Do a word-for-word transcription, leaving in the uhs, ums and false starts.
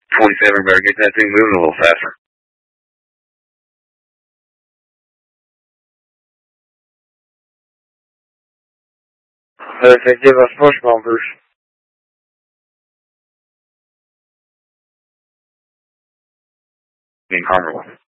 twenty-seven, better get that thing moving a little faster. Perfect, give us push bumpers. In Carmel.